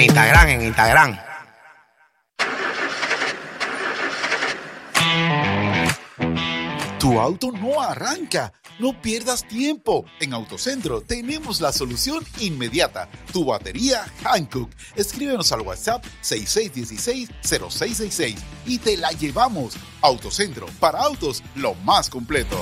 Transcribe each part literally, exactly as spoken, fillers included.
Instagram, en Instagram. Tu auto no arranca. No pierdas tiempo. En Autocentro tenemos la solución inmediata. Tu batería Hankook. Escríbenos al WhatsApp seis seis uno seis cero seis seis seis y te la llevamos. Autocentro, para autos, lo más completo.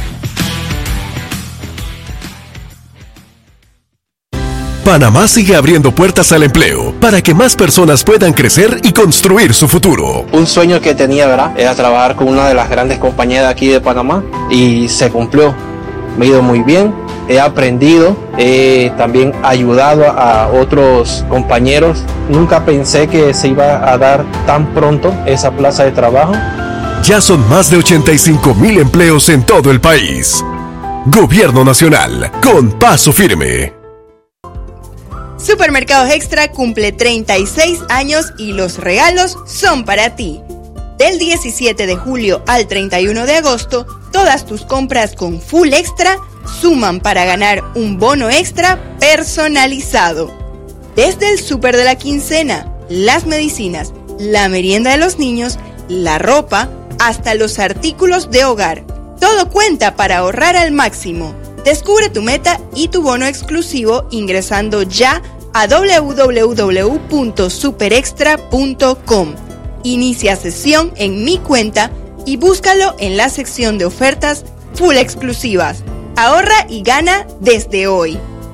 Panamá sigue abriendo puertas al empleo para que más personas puedan crecer y construir su futuro. Un sueño que tenía, ¿verdad?, era trabajar con una de las grandes compañías de aquí de Panamá y se cumplió. Me ha ido muy bien, he aprendido, he también ayudado a otros compañeros. Nunca pensé que se iba a dar tan pronto esa plaza de trabajo. Ya son más de ochenta y cinco mil empleos en todo el país. Gobierno Nacional, con paso firme. Supermercados Extra cumple treinta y seis años y los regalos son para ti. Del diecisiete de julio al treinta y uno de agosto, todas tus compras con Full Extra suman para ganar un bono extra personalizado. Desde el súper de la quincena, las medicinas, la merienda de los niños, la ropa, hasta los artículos de hogar. Todo cuenta para ahorrar al máximo. Descubre tu meta y tu bono exclusivo ingresando ya a doble u doble u doble u punto superextra punto com. Inicia sesión en mi cuenta y búscalo en la sección de ofertas full exclusivas. Ahorra y gana desde hoy.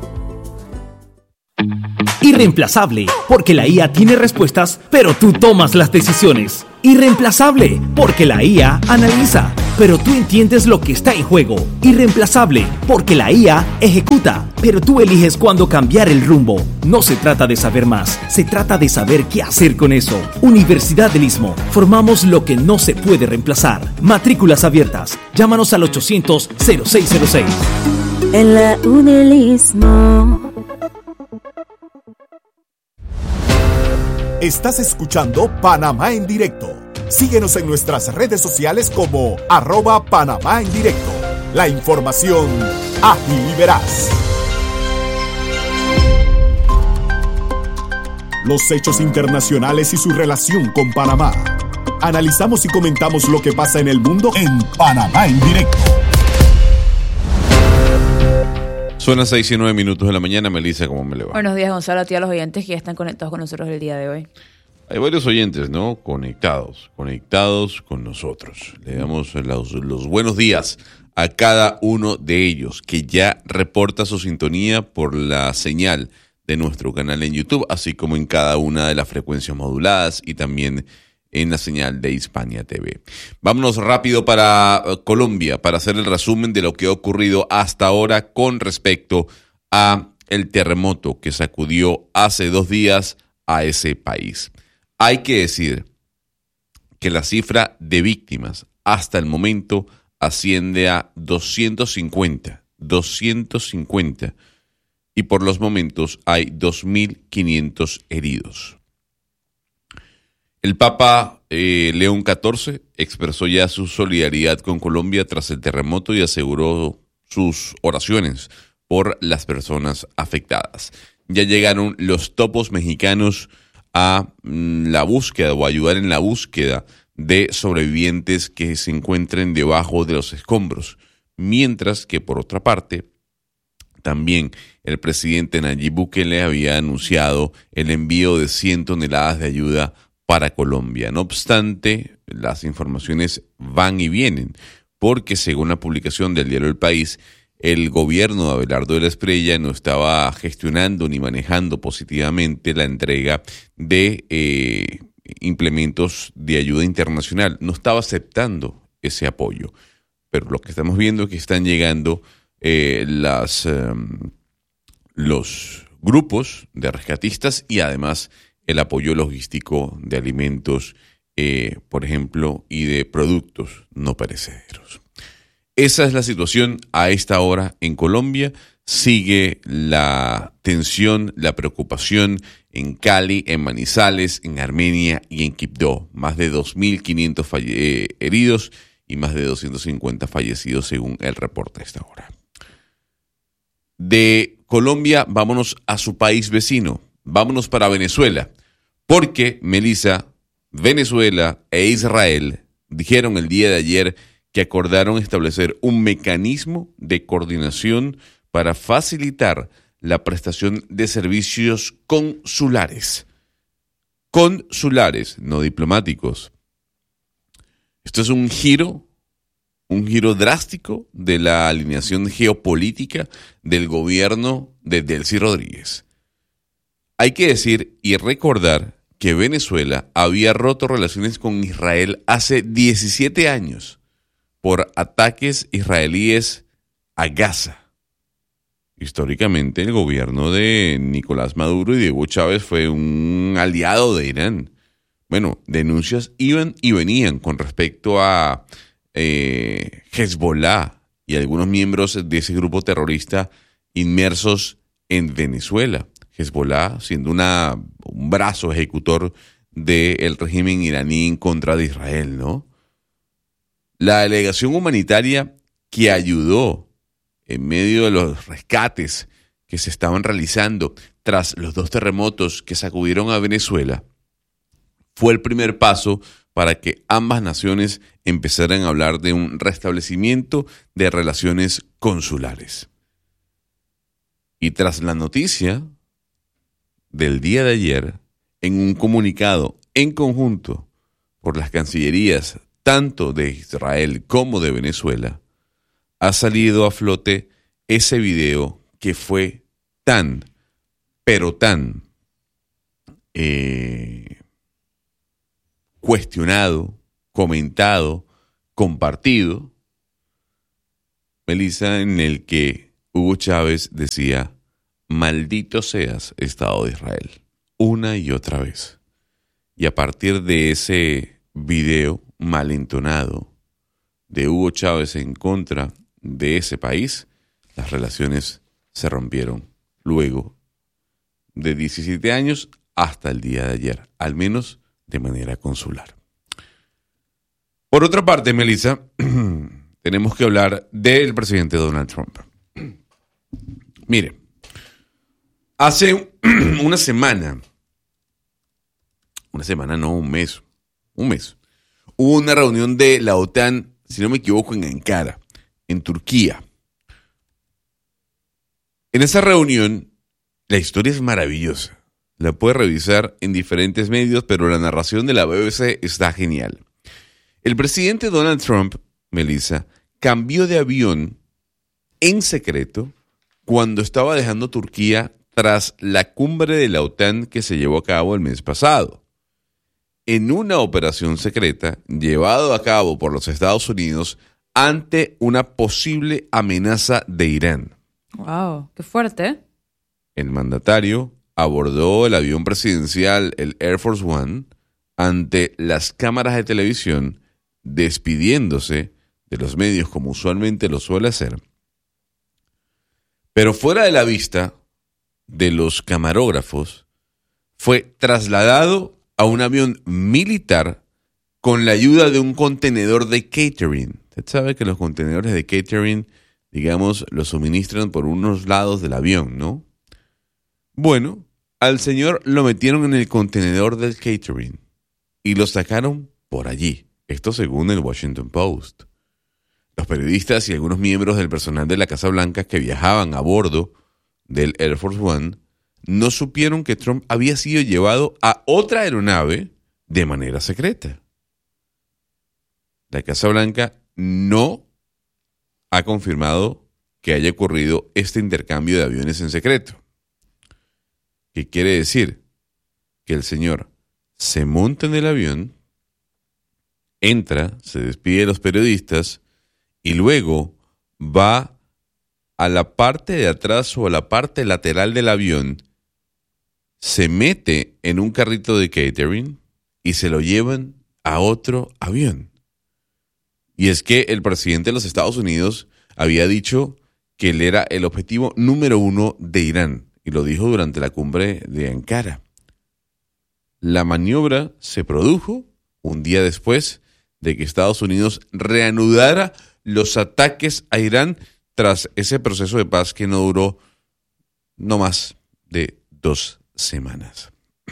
Irreemplazable, porque la I A tiene respuestas, pero tú tomas las decisiones. Irreemplazable, porque la I A analiza, pero tú entiendes lo que está en juego. Irreemplazable, porque la I A ejecuta, pero tú eliges cuándo cambiar el rumbo. No se trata de saber más, se trata de saber qué hacer con eso. Universidad del Istmo, formamos lo que no se puede reemplazar. Matrículas abiertas, llámanos al ochocientos cero seis cero seis. En la U del Istmo. Estás escuchando Panamá en Directo. Síguenos en nuestras redes sociales como arroba Panamá en Directo. La información ágil y veraz. Los hechos internacionales y su relación con Panamá. Analizamos y comentamos lo que pasa en el mundo en Panamá en Directo. Son las seis y nueve minutos de la mañana. Melissa, ¿cómo me le va? Buenos días, Gonzalo, a ti, a los oyentes que ya están conectados con nosotros el día de hoy. Hay varios oyentes, ¿no? Conectados, conectados con nosotros. Le damos los, los buenos días a cada uno de ellos que ya reporta su sintonía por la señal de nuestro canal en YouTube, así como en cada una de las frecuencias moduladas y también en la señal de Hispania T V. Vámonos rápido para Colombia para hacer el resumen de lo que ha ocurrido hasta ahora con respecto a el terremoto que sacudió hace dos días a ese país. Hay que decir que la cifra de víctimas hasta el momento asciende a doscientos cincuenta, doscientos cincuenta, y por los momentos hay dos mil quinientos heridos. El Papa eh, León catorce expresó ya su solidaridad con Colombia tras el terremoto y aseguró sus oraciones por las personas afectadas. Ya llegaron los topos mexicanos a mm, la búsqueda o ayudar en la búsqueda de sobrevivientes que se encuentren debajo de los escombros, mientras que por otra parte también el presidente Nayib Bukele había anunciado el envío de cien toneladas de ayuda para Colombia. No obstante, las informaciones van y vienen, porque según la publicación del diario El País, el gobierno de Abelardo de la Espriella no estaba gestionando ni manejando positivamente la entrega de eh, implementos de ayuda internacional. No estaba aceptando ese apoyo. Pero lo que estamos viendo es que están llegando eh, las, eh, los grupos de rescatistas y además el apoyo logístico de alimentos, eh, por ejemplo, y de productos no perecederos. Esa es la situación a esta hora en Colombia. Sigue la tensión, la preocupación en Cali, en Manizales, en Armenia y en Quibdó. Más de dos mil quinientos falle- eh, heridos y más de doscientos cincuenta fallecidos según el reporte a esta hora. De Colombia, vámonos a su país vecino, vámonos para Venezuela, porque, Melissa, Venezuela e Israel dijeron el día de ayer que acordaron establecer un mecanismo de coordinación para facilitar la prestación de servicios consulares. Consulares, no diplomáticos. Esto es un giro, un giro drástico de la alineación geopolítica del gobierno de Delcy Rodríguez. Hay que decir y recordar que Venezuela había roto relaciones con Israel hace diecisiete años por ataques israelíes a Gaza. Históricamente, el gobierno de Nicolás Maduro y de Hugo Chávez fue un aliado de Irán. Bueno, denuncias iban y venían con respecto a eh, Hezbollah y algunos miembros de ese grupo terrorista inmersos en Venezuela. Hezbollah siendo una, un brazo ejecutor del régimen iraní en contra de Israel, ¿no? La delegación humanitaria que ayudó en medio de los rescates que se estaban realizando tras los dos terremotos que sacudieron a Venezuela fue el primer paso para que ambas naciones empezaran a hablar de un restablecimiento de relaciones consulares. Y tras la noticia del día de ayer, en un comunicado en conjunto por las cancillerías tanto de Israel como de Venezuela, ha salido a flote ese video que fue tan, pero tan eh, cuestionado, comentado, compartido, Melissa, en el que Hugo Chávez decía: maldito seas, Estado de Israel, una y otra vez. Y a partir de ese video malentonado de Hugo Chávez en contra de ese país, las relaciones se rompieron luego de diecisiete años hasta el día de ayer, al menos de manera consular. Por otra parte, Melissa, tenemos que hablar del presidente Donald Trump. Mire, hace una semana, una semana no, un mes, un mes, hubo una reunión de la OTAN, si no me equivoco, en Ankara, en Turquía. En esa reunión, la historia es maravillosa. La puede revisar en diferentes medios, pero la narración de la B B C está genial. El presidente Donald Trump, Melissa, cambió de avión en secreto cuando estaba dejando Turquía tras la cumbre de la OTAN que se llevó a cabo el mes pasado, en una operación secreta llevada a cabo por los Estados Unidos ante una posible amenaza de Irán. Wow, qué fuerte. El mandatario abordó el avión presidencial, el Air Force One, ante las cámaras de televisión, despidiéndose de los medios como usualmente lo suele hacer, pero fuera de la vista de los camarógrafos, fue trasladado a un avión militar con la ayuda de un contenedor de catering. Usted sabe que los contenedores de catering, digamos, los suministran por unos lados del avión, ¿no? Bueno, al señor lo metieron en el contenedor del catering y lo sacaron por allí. Esto según el Washington Post. Los periodistas y algunos miembros del personal de la Casa Blanca que viajaban a bordo del Air Force One no supieron que Trump había sido llevado a otra aeronave de manera secreta. La Casa Blanca no ha confirmado que haya ocurrido este intercambio de aviones en secreto. ¿Qué quiere decir? Que el señor se monta en el avión, entra, se despide de los periodistas y luego va a la parte de atrás o a la parte lateral del avión, se mete en un carrito de catering y se lo llevan a otro avión. Y es que el presidente de los Estados Unidos había dicho que él era el objetivo número uno de Irán, y lo dijo durante la cumbre de Ankara. La maniobra se produjo un día después de que Estados Unidos reanudara los ataques a Irán tras ese proceso de paz que no duró no más de dos semanas.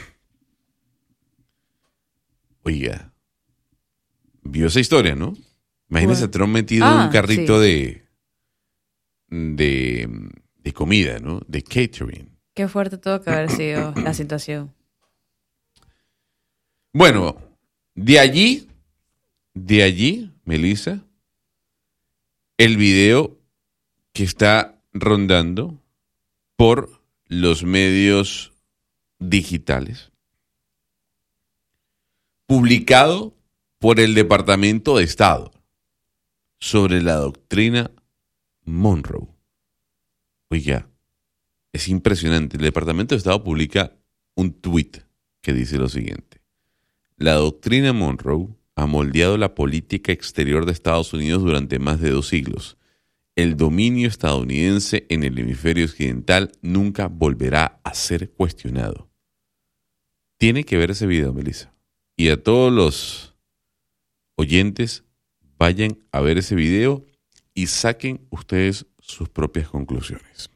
Oiga, vio esa historia, ¿no? Imagínese a Trump metido Ah, en un carrito sí. de, de, de comida, ¿no? De catering. Qué fuerte tuvo que haber sido la situación. Bueno, de allí, de allí, Melissa, el video que está rondando por los medios digitales, publicado por el Departamento de Estado sobre la doctrina Monroe. Oiga, es impresionante. El Departamento de Estado publica un tuit que dice lo siguiente: la doctrina Monroe ha moldeado la política exterior de Estados Unidos durante más de dos siglos. El dominio estadounidense en el hemisferio occidental nunca volverá a ser cuestionado. Tiene que ver ese video, Melissa. Y a todos los oyentes, vayan a ver ese video y saquen ustedes sus propias conclusiones.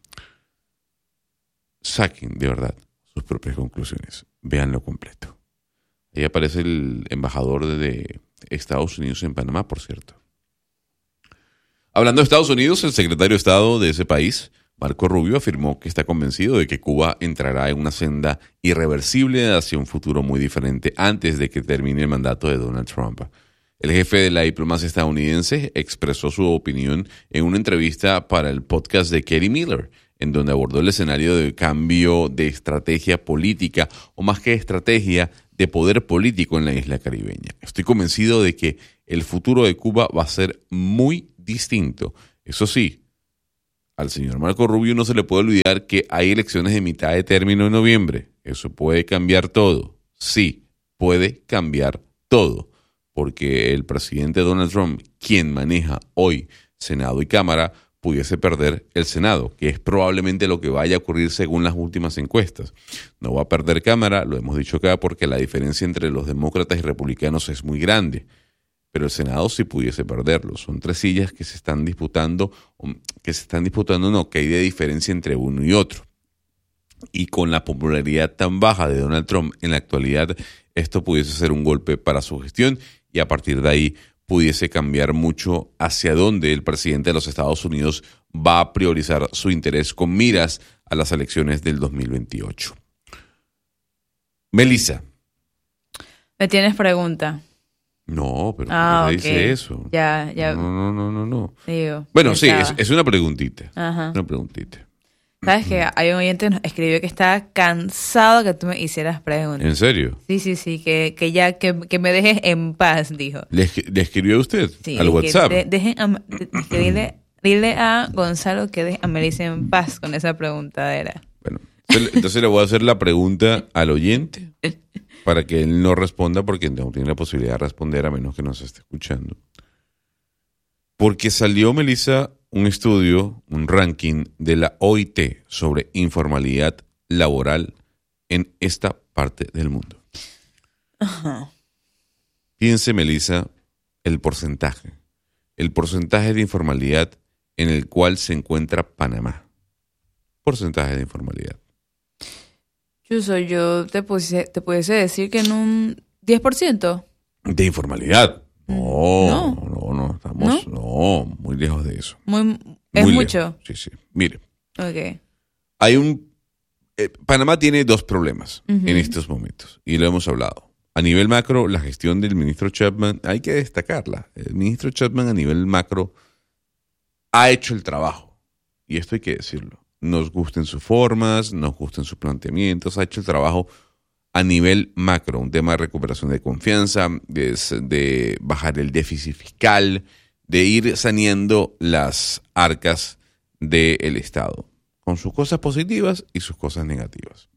Saquen, de verdad, sus propias conclusiones. Véanlo completo. Ahí aparece el embajador de Estados Unidos en Panamá, por cierto. Hablando de Estados Unidos, el secretario de Estado de ese país, Marco Rubio, afirmó que está convencido de que Cuba entrará en una senda irreversible hacia un futuro muy diferente antes de que termine el mandato de Donald Trump. El jefe de la diplomacia estadounidense expresó su opinión en una entrevista para el podcast de Katie Miller, en donde abordó el escenario de cambio de estrategia política, o más que estrategia, de poder político en la isla caribeña. Estoy convencido de que el futuro de Cuba va a ser muy distinto. Eso sí, al señor Marco Rubio no se le puede olvidar que hay elecciones de mitad de término en noviembre. Eso puede cambiar todo. Sí, puede cambiar todo. Porque el presidente Donald Trump, quien maneja hoy Senado y Cámara, pudiese perder el Senado, que es probablemente lo que vaya a ocurrir según las últimas encuestas. No va a perder Cámara, lo hemos dicho acá, porque la diferencia entre los demócratas y republicanos es muy grande. Pero el Senado sí pudiese perderlo. Son tres sillas que se están disputando, que se están disputando, no, que hay de diferencia entre uno y otro. Y con la popularidad tan baja de Donald Trump en la actualidad, esto pudiese ser un golpe para su gestión y a partir de ahí pudiese cambiar mucho hacia dónde el presidente de los Estados Unidos va a priorizar su interés con miras a las elecciones del dos mil veintiocho. Melissa. ¿Me tienes pregunta? No, pero ah, ¿por qué okay. dice eso? Ya, ya. No, no, no, no, no. Digo, bueno, sí, estaba. es, es una preguntita. Ajá. Una preguntita. ¿Sabes que hay un oyente que nos escribió que estaba cansado que tú me hicieras preguntas? ¿En serio? Sí, sí, sí, que, que ya, que, que me dejes en paz, dijo. ¿Le, le escribió a usted Sí, al WhatsApp? De, dejen a, de, que dile, dile a Gonzalo que deje a Melissa en paz con esa preguntadera. Bueno, entonces, entonces le voy a hacer la pregunta al oyente para que él no responda porque no tiene la posibilidad de responder a menos que nos esté escuchando. Porque salió, Melissa, un estudio, un ranking de la O I T sobre informalidad laboral en esta parte del mundo. Ajá. Piense, Melissa, el porcentaje. El porcentaje de informalidad en el cual se encuentra Panamá. Porcentaje de informalidad. Chuso, yo te, pusiese, te pudiese decir que en un diez por ciento. ¿De informalidad? No, No. no, no, estamos, no, no muy lejos de eso. Muy, es Muy mucho. lejos. Sí, sí. Mire, Ok. hay un... Eh, Panamá tiene dos problemas Uh-huh. en estos momentos, y lo hemos hablado. A nivel macro, la gestión del ministro Chapman, hay que destacarla. El ministro Chapman a nivel macro ha hecho el trabajo, y esto hay que decirlo. Nos gusten sus formas, nos gusten sus planteamientos, ha hecho el trabajo a nivel macro, un tema de recuperación de confianza, de, de bajar el déficit fiscal, de ir saneando las arcas del Estado, con sus cosas positivas y sus cosas negativas.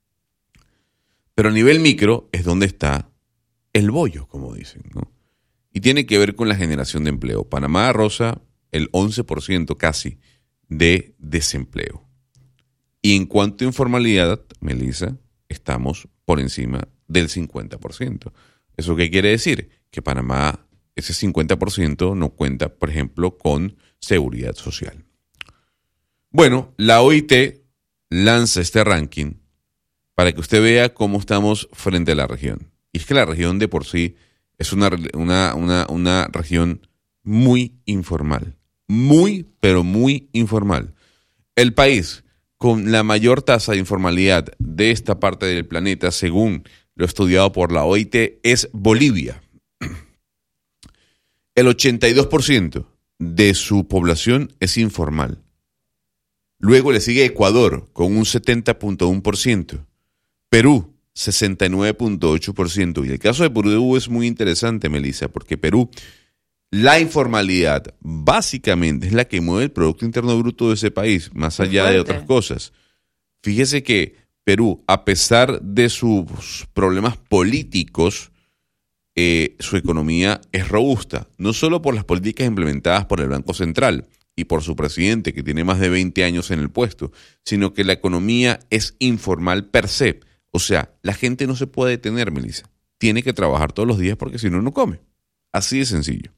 Pero a nivel micro es donde está el bollo, como dicen, ¿no? Y tiene que ver con la generación de empleo. Panamá roza el once por ciento casi de desempleo. Y en cuanto a informalidad, Melissa, estamos por encima del cincuenta por ciento. ¿Eso qué quiere decir? Que Panamá, ese cincuenta por ciento no cuenta, por ejemplo, con seguridad social. Bueno, la O I T lanza este ranking para que usted vea cómo estamos frente a la región. Y es que la región de por sí es una, una, una, una región muy informal. Muy, pero muy informal. El país con la mayor tasa de informalidad de esta parte del planeta, según lo estudiado por la O I T, es Bolivia. El ochenta y dos por ciento de su población es informal. Luego le sigue Ecuador con un setenta punto uno por ciento. Perú, sesenta y nueve punto ocho por ciento. Y el caso de Perú es muy interesante, Melissa, porque Perú, la informalidad básicamente es la que mueve el Producto Interno Bruto de ese país, más allá de otras cosas. Fíjese que Perú, a pesar de sus problemas políticos, eh, su economía es robusta, no solo por las políticas implementadas por el Banco Central y por su presidente, que tiene más de veinte años en el puesto, sino que la economía es informal per se. O sea, la gente no se puede detener, Melissa. Tiene que trabajar todos los días porque si no, no come. Así de sencillo.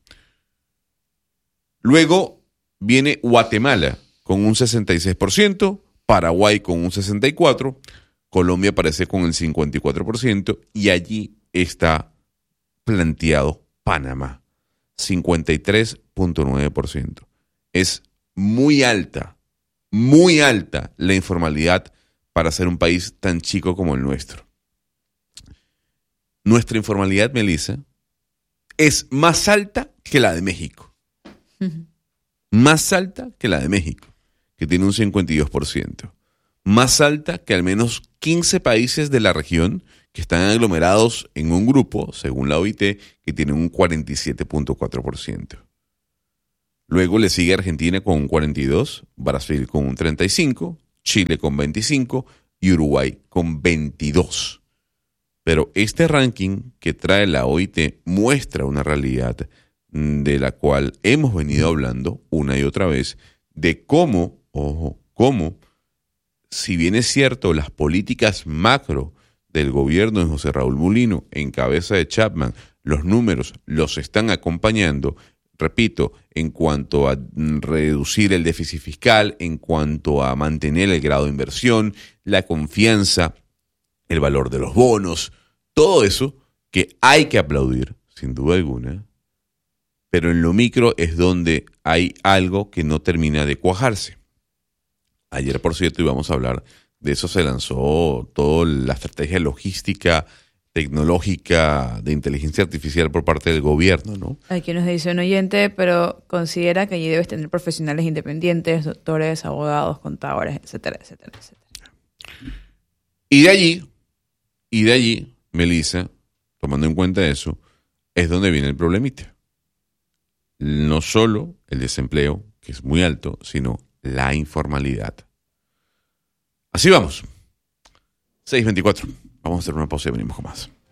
Luego viene Guatemala con un sesenta y seis por ciento, Paraguay con un sesenta y cuatro por ciento, Colombia aparece con el cincuenta y cuatro por ciento y allí está planteado Panamá, cincuenta y tres punto nueve por ciento. Es muy alta, muy alta la informalidad para ser un país tan chico como el nuestro. Nuestra informalidad, Melissa, es más alta que la de México. Uh-huh. Más alta que la de México, que tiene un cincuenta y dos por ciento. Más alta que al menos quince países de la región que están aglomerados en un grupo, según la O I T, que tienen un cuarenta y siete punto cuatro por ciento. Luego le sigue Argentina con un cuarenta y dos, Brasil con un treinta y cinco, Chile con veinticinco y Uruguay con veintidós. Pero este ranking que trae la O I T muestra una realidad de la cual hemos venido hablando una y otra vez, de cómo, ojo, cómo, si bien es cierto, las políticas macro del gobierno de José Raúl Mulino, en cabeza de Chapman, los números los están acompañando, repito, en cuanto a reducir el déficit fiscal, en cuanto a mantener el grado de inversión, la confianza, el valor de los bonos, todo eso que hay que aplaudir, sin duda alguna, pero en lo micro es donde hay algo que no termina de cuajarse. Ayer, por cierto, íbamos a hablar de eso, se lanzó toda la estrategia logística, tecnológica, de inteligencia artificial por parte del gobierno, ¿no? Aquí nos dice un oyente, pero considera que allí debes tener profesionales independientes, doctores, abogados, contadores, etcétera, etcétera, etcétera. Y de allí, y de allí, Melissa, tomando en cuenta eso, es donde viene el problemita. No solo el desempleo, que es muy alto, sino la informalidad. Así vamos. seis veinticuatro. Vamos a hacer una pausa y venimos con más.